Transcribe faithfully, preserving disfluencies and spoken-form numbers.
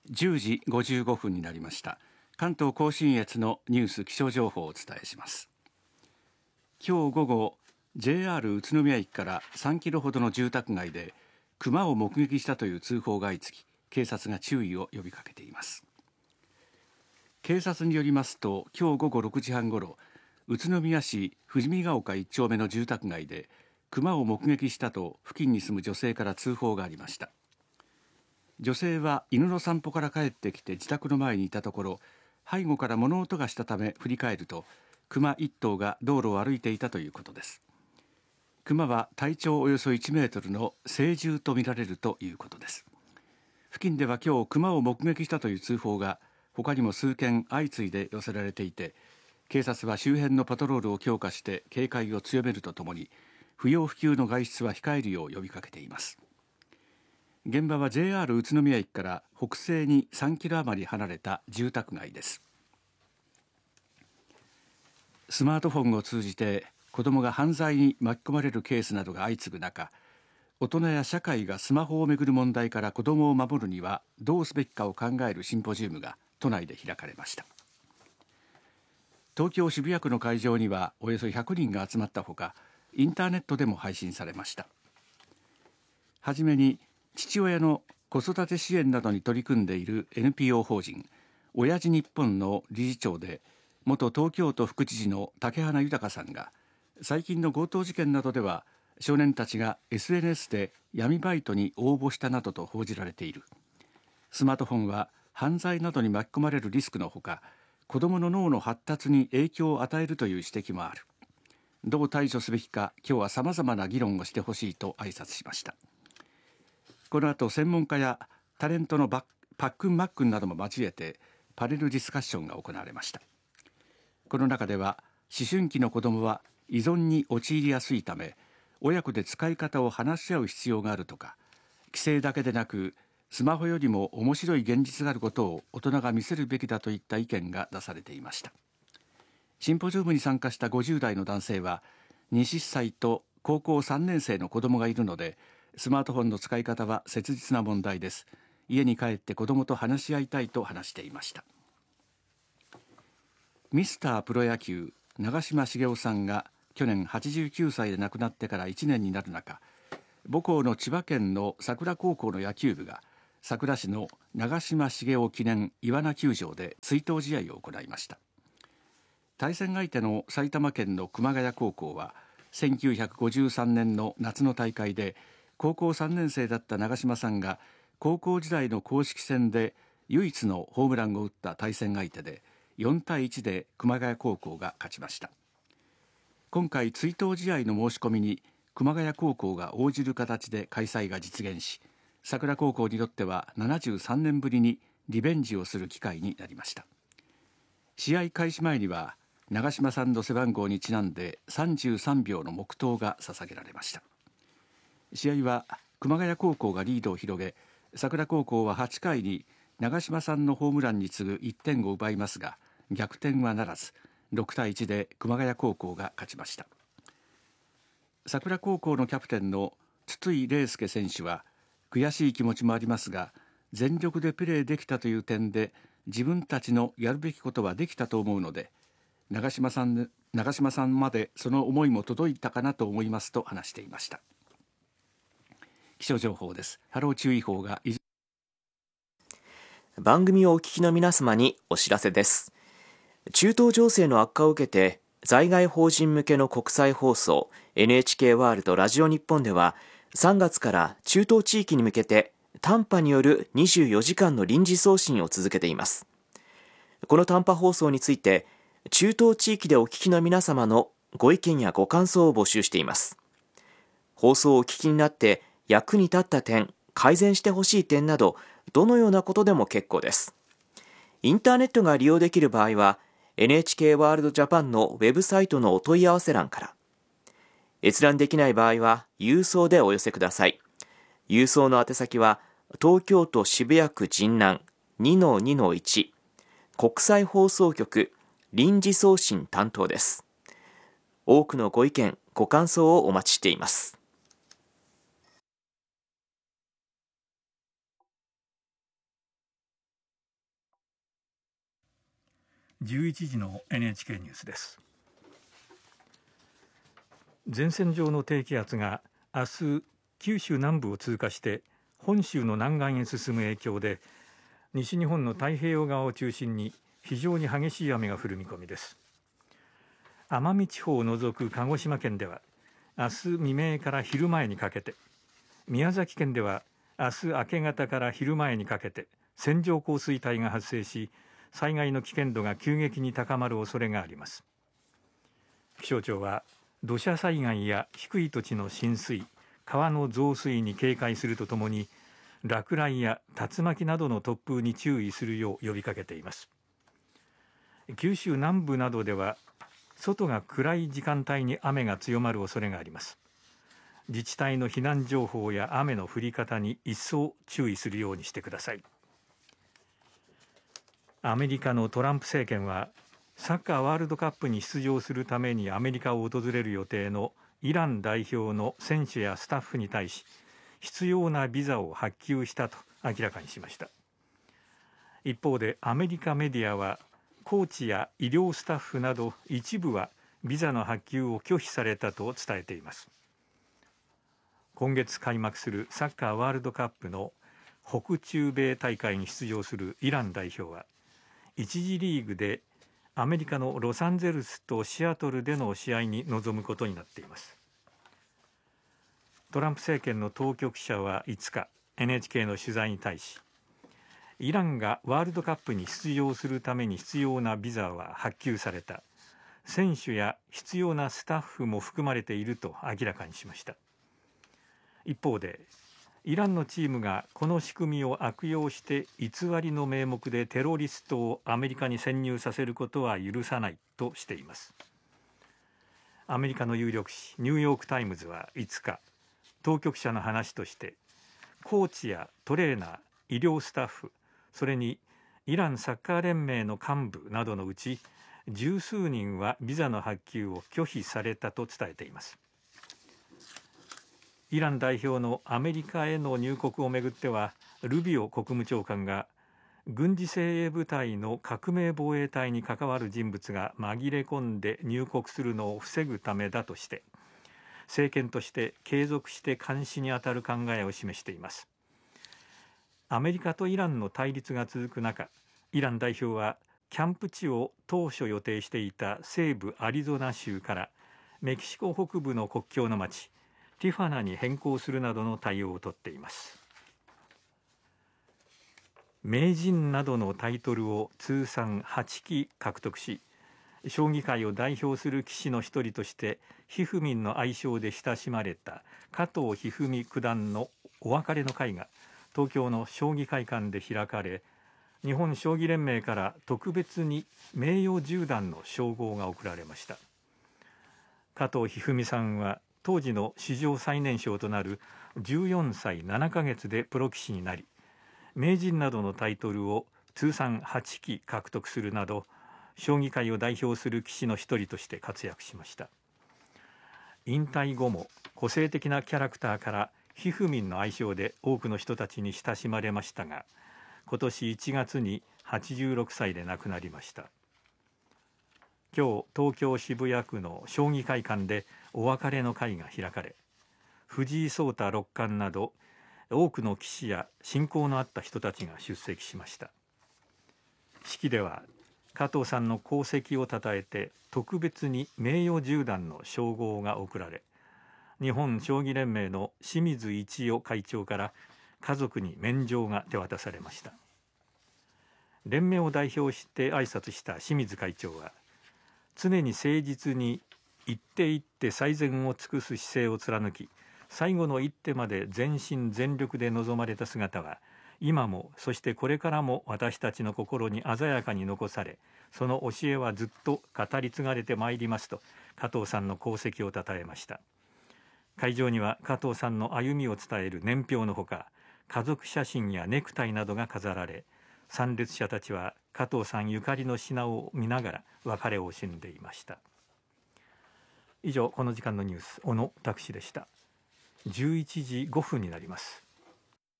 じゅうじごじゅうごふんになりました。関東甲信越のニュース気象情報をお伝えします。今日午後 ジェイアール 宇都宮駅からさんキロほどの住宅街でクマを目撃したという通報が相次ぎ、警察が注意を呼びかけています。警察によりますと、今日午後ろくじはんごろ、宇都宮市富士見ヶ丘いち丁目の住宅街でクマを目撃したと付近に住む女性から通報がありました。女性は犬の散歩から帰ってきて自宅の前にいたところ、背後から物音がしたため振り返ると、クマいっ頭が道路を歩いていたということです。クマは体長およそいちメートルの成獣とみられるということです。付近では今日クマを目撃したという通報が他にも数件相次いで寄せられていて、警察は周辺のパトロールを強化して警戒を強めるとともに、不要不急の外出は控えるよう呼びかけています。現場は ジェイアール 宇都宮駅から北西にさんキロ余り離れた住宅街です。スマートフォンを通じて子どもが犯罪に巻き込まれるケースなどが相次ぐ中、大人や社会がスマホをめぐる問題から子どもを守るにはどうすべきかを考えるシンポジウムが都内で開かれました。東京渋谷区の会場にはおよそひゃくにんが集まったほか、インターネットでも配信されました。はじめに父親の子育て支援などに取り組んでいる エヌピーオー 法人親父日本の理事長で元東京都副知事の竹花豊さんが、最近の強盗事件などでは少年たちが エスエヌエス で闇バイトに応募したなどと報じられている。スマートフォンは犯罪などに巻き込まれるリスクのほか、子どもの脳の発達に影響を与えるという指摘もある。どう対処すべきか、今日はさまざまな議論をしてほしいと挨拶しました。この後、専門家やタレントのパックンマックンなども交えてパネルディスカッションが行われました。この中では、思春期の子どもは依存に陥りやすいため、親子で使い方を話し合う必要があるとか、規制だけでなくスマホよりも面白い現実があることを大人が見せるべきだといった意見が出されていました。シンポジウムに参加したごじゅう代の男性は、にじゅっさいと高校さんねん生の子供がいるので、スマートフォンの使い方は切実な問題です。家に帰って子供と話し合いたいと話していました。ミスタープロ野球長嶋茂雄さんが去年はちじゅうきゅうさいで亡くなってからいちねんになる中、母校の千葉県の佐倉高校の野球部が佐倉市の長嶋茂雄記念岩名球場で追悼試合を行いました。対戦相手の埼玉県の熊谷高校はせんきゅうひゃくごじゅうさんねんの夏の大会で高校さんねん生だった長嶋さんが高校時代の公式戦で唯一のホームランを打った対戦相手で、よんたいいちで熊谷高校が勝ちました。今回追悼試合の申し込みに熊谷高校が応じる形で開催が実現し、佐倉高校にとってはななじゅうさんねんぶりにリベンジをする機会になりました。試合開始前には長嶋さんの背番号にちなんでさんじゅうさんびょうの黙祷が捧げられました。試合は熊谷高校がリードを広げ、佐倉高校ははちかいに長嶋さんのホームランに次ぐいってんを奪いますが、逆転はならずろくたいいちで熊谷高校が勝ちました。佐倉高校のキャプテンの筒井玲介選手は、悔しい気持ちもありますが全力でプレーできたという点で自分たちのやるべきことはできたと思うので、長嶋さん、長嶋さんまでその思いも届いたかなと思いますと話していました。気象情報です。波浪注意報が番組をお聞きの皆様にお知らせです。中東情勢の悪化を受けて在外邦人向けの国際放送 エヌエイチケー ワールドラジオ日本ではさんがつから中東地域に向けて短波によるにじゅうよじかんの臨時送信を続けています。この短波放送について中東地域でお聞きの皆様のご意見やご感想を募集しています。放送をお聞きになって役に立った点、改善してほしい点などどのようなことでも結構です。インターネットが利用できる場合は エヌエイチケー ワールドジャパンのウェブサイトのお問い合わせ欄から、閲覧できない場合は郵送でお寄せください。郵送の宛先は東京都渋谷区神南 にのにのいち 国際放送局臨時送信担当です。多くのご意見、ご感想をお待ちしています。 じゅういちじの エヌエイチケー ニュースです。前線上の低気圧が明日九州南部を通過して本州の南岸へ進む影響で、西日本の太平洋側を中心に非常に激しい雨が降る見込みです。奄美地方を除く鹿児島県では明日未明から昼前にかけて、宮崎県では明日明け方から昼前にかけて線状降水帯が発生し、災害の危険度が急激に高まる恐れがあります。気象庁は土砂災害や低い土地の浸水、川の増水に警戒するとともに、落雷や竜巻などの突風に注意するよう呼びかけています。九州南部などでは外が暗い時間帯に雨が強まる恐れがあります。自治体の避難情報や雨の降り方に一層注意するようにしてください。アメリカのトランプ政権はサッカーワールドカップに出場するためにアメリカを訪れる予定のイラン代表の選手やスタッフに対し、必要なビザを発給したと明らかにしました。一方でアメリカメディアは、コーチや医療スタッフなど一部はビザの発給を拒否されたと伝えています。今月開幕するサッカーワールドカップの北中米大会に出場するイラン代表は、一次リーグでアメリカのロサンゼルスとシアトルでの試合に臨むことになっています。トランプ政権の当局者はいつか エヌエイチケー の取材に対し、イランがワールドカップに出場するために必要なビザは発給された、選手や必要なスタッフも含まれていると明らかにしました。一方で、イランのチームがこの仕組みを悪用して偽りの名目でテロリストをアメリカに潜入させることは許さないとしています。アメリカの有力紙ニューヨークタイムズはいつか、当局者の話として、コーチやトレーナー、医療スタッフ、それにイランサッカー連盟の幹部などのうち十数人はビザの発給を拒否されたと伝えています。イラン代表のアメリカへの入国をめぐっては、ルビオ国務長官が軍事精鋭部隊の革命防衛隊に関わる人物が紛れ込んで入国するのを防ぐためだとして、政権として継続して監視に当たる考えを示しています。アメリカとイランの対立が続く中、イラン代表はキャンプ地を当初予定していた西部アリゾナ州からメキシコ北部の国境の町ティファナに変更するなどの対応をとっています。名人などのタイトルを通算はちき獲得し、将棋界を代表する棋士の一人としてひふみんの愛称で親しまれた加藤一二三九段のお別れの会が東京の将棋会館で開かれ、日本将棋連盟から特別に名誉十段の称号が贈られました。加藤一二三さんは当時の史上最年少となるじゅうよんさいななかげつでプロ棋士になり、名人などのタイトルを通算はちき獲得するなど、将棋界を代表する棋士の一人として活躍しました。引退後も個性的なキャラクターからひふみんの愛称で多くの人たちに親しまれましたが、今年いちがつにはちじゅうろくさいで亡くなりました。今日、東京渋谷区の将棋会館でお別れの会が開かれ、藤井聡太六冠など多くの棋士や親交のあった人たちが出席しました。式では加藤さんの功績をたたえて特別に名誉十段の称号が贈られ、日本将棋連盟の清水一夫会長から家族に免状が手渡されました。連盟を代表して挨拶した清水会長は、常に誠実に一手一手最善を尽くす姿勢を貫き、最後の一手まで全身全力で臨まれた姿は、今もそしてこれからも私たちの心に鮮やかに残され、その教えはずっと語り継がれてまいりますと加藤さんの功績をたたえました。会場には加藤さんの歩みを伝える年表のほか、家族写真やネクタイなどが飾られ、参列者たちは加藤さんゆかりの品を見ながら別れを惜しんでいました。以上、この時間のニュース、小野拓司でした。じゅういちじごふんになります。